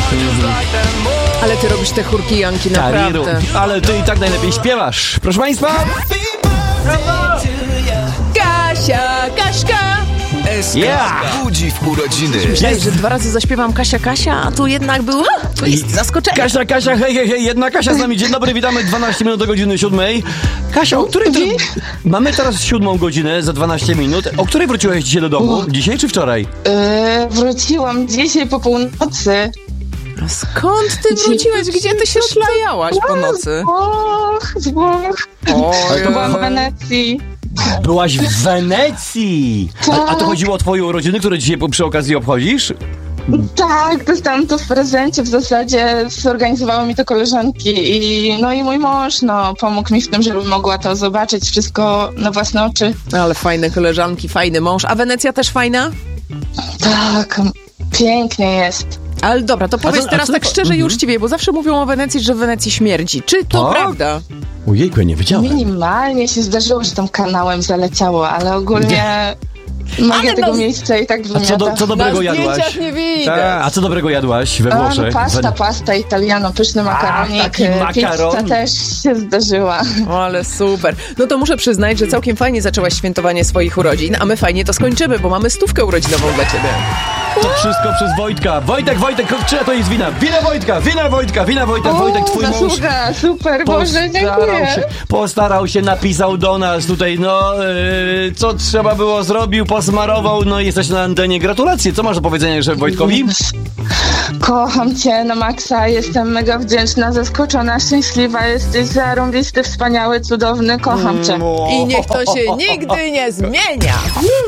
Ale ty robisz te chórki, Janki, Tariru. naprawdę. Ale ty i tak najlepiej śpiewasz. Proszę państwa. Kaśka! Yeah. Budzi w urodziny. Myślałeś, że 2 razy zaśpiewam Kasia, a tu jednak był... to jest zaskoczenie. Kasia, hej, jedna Kasia z nami. Dzień dobry, witamy 12 minut do godziny 7. Kasia, o której... Mamy teraz 7 godzinę za 12 minut. O której wróciłaś dzisiaj do domu? Dzisiaj czy wczoraj? Wróciłam dzisiaj po północy. A skąd ty wróciłeś? Gdzie ty się szlajałaś po nocy? Z Włoch. Byłam w Wenecji. Byłaś w Wenecji! A to chodziło o twoje urodziny, które dzisiaj przy okazji obchodzisz? Tak, dostałam to w prezencie. W zasadzie zorganizowały mi to koleżanki i mój mąż pomógł mi w tym, żebym mogła to zobaczyć wszystko na własne oczy. Ale fajne koleżanki, fajny mąż. A Wenecja też fajna? Tak, pięknie jest. Ale dobra, to powiedz teraz tak szczerze i uczciwie, bo zawsze mówią o Wenecji, że w Wenecji śmierdzi. Czy to Tak? prawda? Ojejku, ja nie wiedziałem. Minimalnie się zdarzyło, że tam kanałem zaleciało, ale ogólnie magia tego miejsca i tak wymiata. Co dobrego Na jadłaś? zdjęciach nie widać. A co dobrego jadłaś we Włoszech? Pasta italiano, pyszny makaronik, taki makaron. pizza też się zdarzyła. O, ale super. No to muszę przyznać, że całkiem fajnie zaczęłaś świętowanie swoich urodzin, a my fajnie to skończymy, bo mamy 100 urodzinową dla ciebie. To wszystko przez Wojtka. Wojtek, czyja to jest wina? Wina Wojtka. Wojtek, twój mąż Zasługa, super, Boże, dziękuję. postarał się, napisał do nas tutaj, co trzeba było, zrobił, posmarował, jesteś na antenie. Gratulacje. Co masz do powiedzenia jeszcze Wojtkowi? Kocham cię na maksa, jestem mega wdzięczna, zaskoczona, szczęśliwa, jesteś zarąbisty, wspaniały, cudowny, kocham cię. I niech to się nigdy nie zmienia.